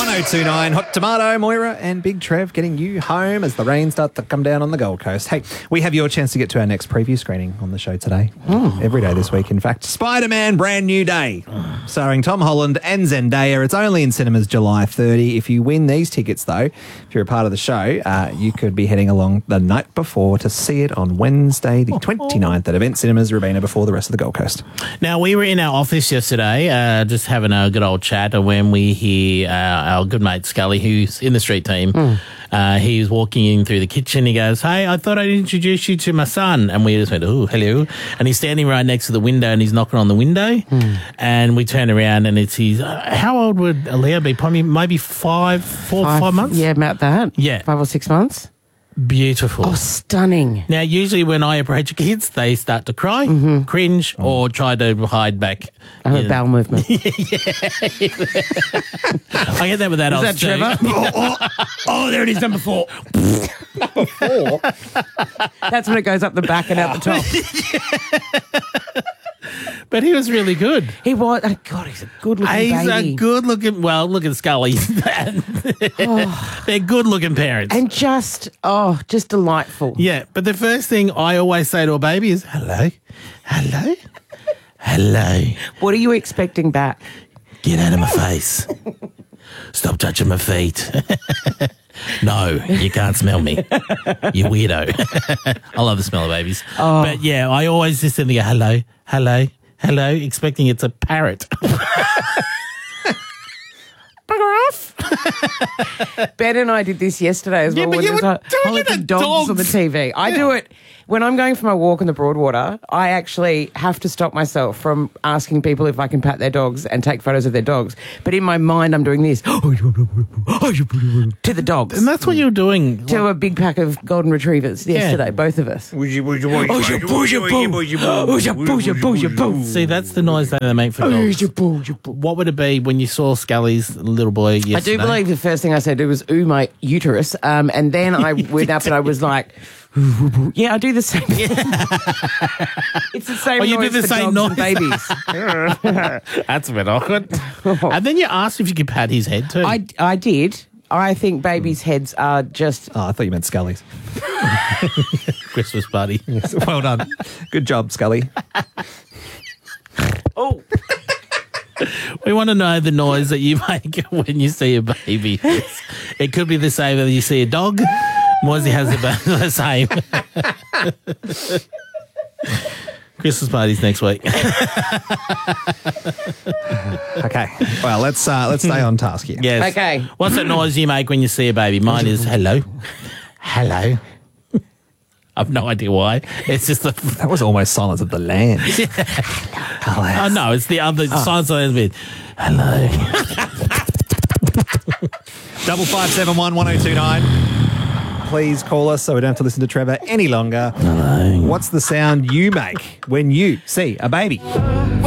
1029, Hot Tomato, Moira and Big Trev getting you home as the rain starts to come down on the Gold Coast. Hey, we have your chance to get to our next preview screening on the show today. Every day this week, in fact. Spider-Man Brand New Day, starring Tom Holland and Zendaya. It's only in cinemas July 30. If you win these tickets, though, if you're a part of the show, you could be heading along the night before to see it on Wednesday, the 29th at Event Cinemas Robina before the rest of the Gold Coast. Now, we were in our office yesterday just having a good old chat, and when we hear our good mate Scully, who's in the street team, he was walking in through the kitchen. He goes, "Hey, I thought I'd introduce you to my son." And we just went, "Oh, hello." And he's standing right next to the window and he's knocking on the window. And we turn around and it's his, how old would Alea be? Probably maybe 5 months? Yeah, about that. Yeah. 5 or 6 months. Beautiful. Oh, stunning. Now, usually when I approach kids, they start to cry, cringe, or try to hide back. I have a bowel movement. I get that with adults Is that too. Trevor? Oh, there it is, number 4. Number 4? That's when it goes up the back and out the top. But he was really good. He was. Oh, God, he's a good-looking He's baby. a good-looking... Well, look at Scully. They're good-looking parents. And just delightful. Yeah, but the first thing I always say to a baby is, hello, hello, hello. What are you expecting back? Get out of my face. Stop touching my feet. No, you can't smell me. You weirdo. I love the smell of babies. Oh. But yeah, I always just go, hello, hello, hello, expecting it's a parrot. Bugger off. Ben and I did this yesterday as well. Yeah, but when you there were was doing it the at dogs on the dogs. TV. I do it when I'm going for my walk on the Broadwater. I actually have to stop myself from asking people if I can pat their dogs and take photos of their dogs. But in my mind, I'm doing this to the dogs. And that's what you're doing. To a big pack of golden retrievers yesterday, both of us. See, that's the noise that they make for dogs. What would it be when you saw Scully's little boy yesterday? I do believe the first thing I said was, "Ooh, my uterus," and then I went up and I was like, "Yeah, I do the same." It's the same. Oh, you noise did the for same dogs noise? and babies. That's a bit awkward. And then you asked if you could pat his head too. I did. I think babies' heads are just. Oh, I thought you meant Scully's. Christmas party. Yes, well done. Good job, Scully. Oh. We want to know the noise that you make when you see a baby. It could be the same whether you see a dog. Moisey has the same. Christmas parties next week. Okay. Well, let's stay on task here. Yes. Okay. What's that noise you make when you see a baby? Mine is hello. Hello. I've no idea why. It's just the... That was almost Silence of the Lambs. Oh, no, it's the other Silence of the Lambs bit. Hello. 5571 1029. Please call us so we don't have to listen to Trevor any longer. Hello. What's the sound you make when you see a baby?